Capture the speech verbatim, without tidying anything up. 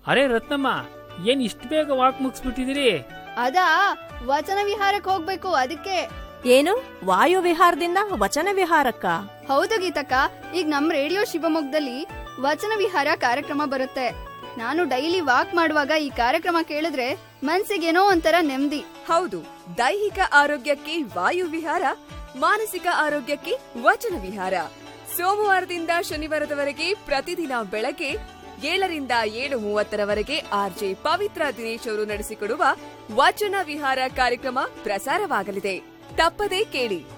ಅರೆ ರತ್ನಮ್ಮ, ಏನ್ ಇಷ್ಟು ಬೇಗ ವಾಕ್ ಮುಗಿಸ್ಬಿಟ್ಟಿದಿರಿ? ಅದಾ, ವಚನ ವಿಹಾರಕ್ಕೆ ಹೋಗ್ಬೇಕು ಅದಕ್ಕೆ. ಏನು ವಾಯು ವಿಹಾರದಿಂದ ವಚನ ವಿಹಾರಕ್ಕ? ಹೌದು ಗೀತಕ್ಕ, ಈಗ ನಮ್ ರೇಡಿಯೋ ಶಿವಮೊಗ್ಗದಲ್ಲಿ ವಚನ ವಿಹಾರ ಕಾರ್ಯಕ್ರಮ ಬರುತ್ತೆ. ನಾನು ಡೈಲಿ ವಾಕ್ ಮಾಡುವಾಗ ಈ ಕಾರ್ಯಕ್ರಮ ಕೇಳಿದ್ರೆ ಮನ್ಸಿಗೇನೋ ಒಂಥರ ನೆಮ್ಮದಿ. ಹೌದು, ದೈಹಿಕ ಆರೋಗ್ಯಕ್ಕೆ ವಾಯು ವಿಹಾರ, ಮಾನಸಿಕ ಆರೋಗ್ಯಕ್ಕೆ ವಚನ ವಿಹಾರ. ಸೋಮವಾರದಿಂದ ಶನಿವಾರದವರೆಗೆ ಪ್ರತಿದಿನ ಬೆಳಗ್ಗೆ ಏಳರಿಂದ ಏಳು ಮೂವತ್ತರವರೆಗೆ ಆರ್ಜೆ ಪವಿತ್ರ ದಿನೇಶ್ ಅವರು ನಡೆಸಿಕೊಡುವ ವಚನ ವಿಹಾರ ಕಾರ್ಯಕ್ರಮ ಪ್ರಸಾರವಾಗಲಿದೆ. ತಪ್ಪದೇ ಕೇಳಿ.